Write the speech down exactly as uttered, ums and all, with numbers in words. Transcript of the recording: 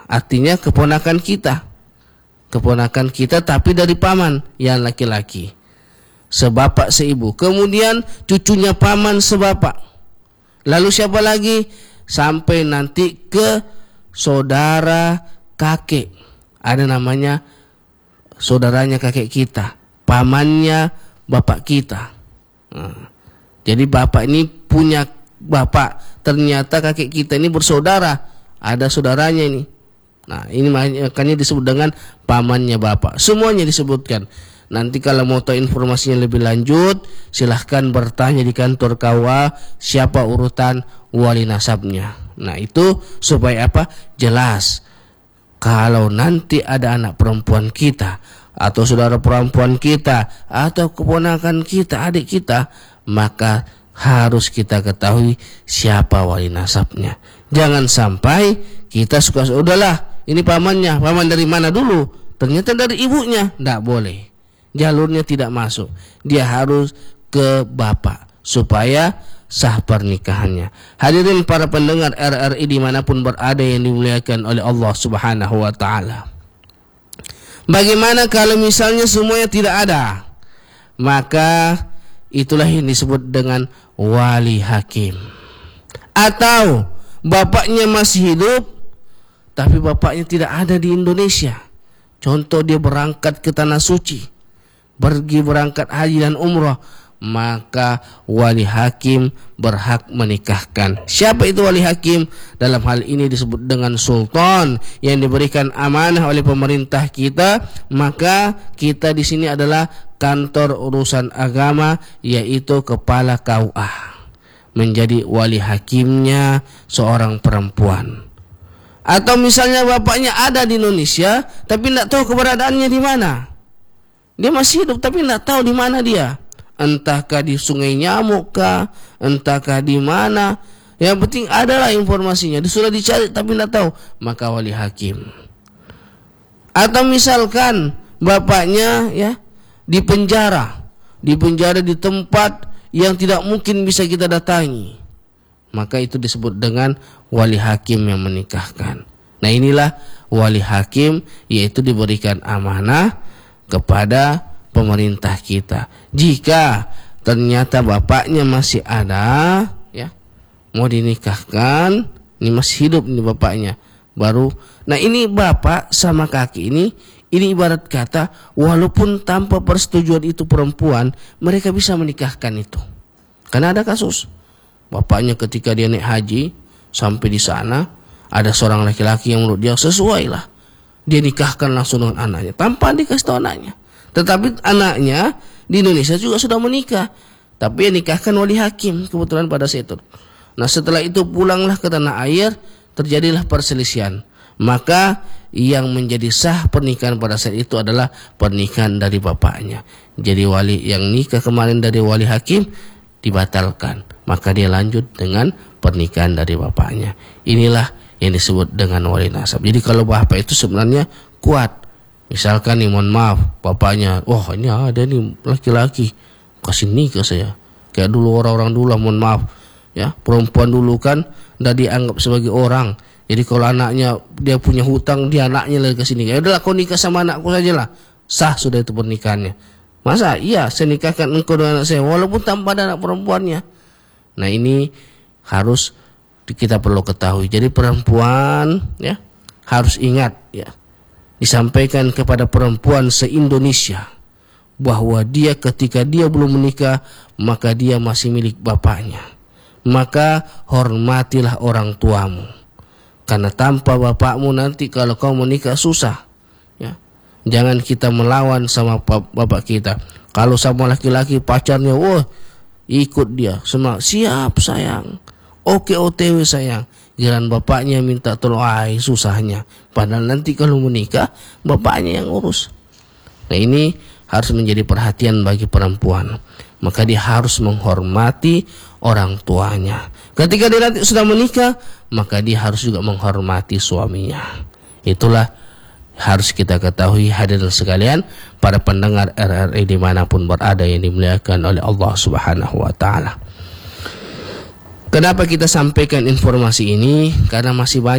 artinya keponakan kita. Keponakan kita tapi dari paman yang laki-laki. Sebapak seibu. Kemudian cucunya paman sebapak. Lalu siapa lagi? Sampai nanti ke saudara kakek. Ada namanya saudaranya kakek kita. Pamannya bapak kita. Nah, jadi bapak ini punya bapak. Ternyata kakek kita ini bersaudara. Ada saudaranya ini. Nah, ini makanya disebut dengan pamannya bapak. Semuanya disebutkan. Nanti kalau mau tahu informasinya lebih lanjut, silahkan bertanya di kantor K U A siapa urutan wali nasabnya. Nah, itu supaya apa? Jelas. Kalau nanti ada anak perempuan kita atau saudara perempuan kita atau keponakan kita, adik kita, maka harus kita ketahui siapa wali nasabnya. Jangan sampai kita suka udahlah, ini pamannya, paman dari mana dulu? Ternyata dari ibunya. Tidak boleh. Jalurnya tidak masuk. Dia harus ke bapak supaya sah pernikahannya. Hadirin para pendengar R R I dimanapun berada yang dimuliakan oleh Allah Subhanahu wa ta'ala. Bagaimana kalau misalnya semuanya tidak ada? Maka itulah yang disebut dengan wali hakim. Atau bapaknya masih hidup tapi bapaknya tidak ada di Indonesia. Contoh dia berangkat ke tanah suci, pergi berangkat haji dan umrah, maka wali hakim berhak menikahkan. Siapa itu wali hakim? Dalam hal ini disebut dengan sultan yang diberikan amanah oleh pemerintah kita. Maka kita di sini adalah kantor urusan agama, yaitu kepala K U A. Menjadi wali hakimnya seorang perempuan. Atau misalnya bapaknya ada di Indonesia tapi tidak tahu keberadaannya di mana. Dia masih hidup tapi tidak tahu di mana dia. Entahkah di Sungai Nyamuk kah, entahkah di mana. Yang penting adalah informasinya. Dia sudah dicari tapi tidak tahu, maka wali hakim. Atau misalkan bapaknya ya di penjara, di penjara di tempat yang tidak mungkin bisa kita datangi, maka itu disebut dengan wali hakim yang menikahkan. Nah, inilah wali hakim, yaitu diberikan amanah kepada pemerintah kita. Jika ternyata bapaknya masih ada, ya, mau dinikahkan, ini masih hidup ini bapaknya, baru. Nah, ini bapak sama kaki ini, ini ibarat kata, walaupun tanpa persetujuan itu perempuan, mereka bisa menikahkan itu. Karena ada kasus. Bapaknya ketika dia naik haji, sampai di sana, ada seorang laki-laki yang menurut dia sesuai lah. Dia nikahkan langsung dengan anaknya, tanpa dikasih tahu anaknya. Tetapi anaknya di Indonesia juga sudah menikah. Tapi yang nikahkan wali hakim, kebetulan pada saat itu. Nah, setelah itu pulanglah ke tanah air, terjadilah perselisihan. Maka yang menjadi sah pernikahan pada saat itu adalah pernikahan dari bapaknya. Jadi wali yang nikah kemarin dari wali hakim dibatalkan, maka dia lanjut dengan pernikahan dari bapaknya. Inilah yang disebut dengan wali nasab. Jadi kalau bapak itu sebenarnya kuat. Misalkan nih, mohon maaf, bapaknya, wah oh, ini ada nih laki-laki, kasih nikah saya. Kayak dulu orang-orang dulu, mohon maaf, ya, perempuan dulu kan udah dianggap sebagai orang. Jadi kalau anaknya dia punya hutang, dia anaknya lagi kasih nikah. Ya udahlah, kau nikah sama anakku saja lah, sah sudah itu pernikahannya. Masa iya saya nikahkan engkau dengan anak saya walaupun tanpa ada anak perempuannya. Nah, ini harus kita perlu ketahui. Jadi perempuan ya harus ingat ya, disampaikan kepada perempuan se-Indonesia bahwa dia ketika dia belum menikah maka dia masih milik bapaknya. Maka hormatilah orang tuamu. Karena tanpa bapakmu nanti kalau kau menikah susah. Ya. Jangan kita melawan sama bapak kita. Kalau sama laki-laki pacarnya, wah ikut dia, semua siap sayang, oke O T W sayang. Jalan bapaknya minta tolong, ay susahnya. Padahal nanti kalau menikah bapaknya yang urus. Nah, ini harus menjadi perhatian bagi perempuan. Maka dia harus menghormati orang tuanya. Ketika dia nanti sudah menikah, maka dia harus juga menghormati suaminya. Itulah harus kita ketahui, hadirin sekalian, para pendengar R R I dimanapun berada yang dimuliakan oleh Allah Subhanahu wa ta'ala. Kenapa kita sampaikan informasi ini? Karena masih banyak